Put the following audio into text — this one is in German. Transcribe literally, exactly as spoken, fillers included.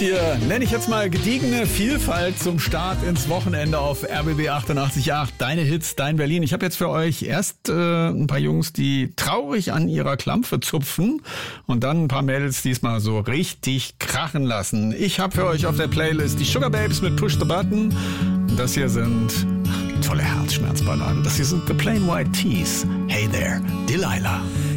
Ihr, nenne ich jetzt mal, gediegene Vielfalt zum Start ins Wochenende auf R B B achtundachtzig Komma acht. Deine Hits, dein Berlin. Ich habe jetzt für euch erst äh, ein paar Jungs, die traurig an ihrer Klampfe zupfen und dann ein paar Mädels, die es mal so richtig krachen lassen. Ich habe für euch auf der Playlist die Sugar Babes mit Push the Button. Und das hier sind tolle Herzschmerzballaden. Das hier sind The Plain White Tees. Hey there, Delilah.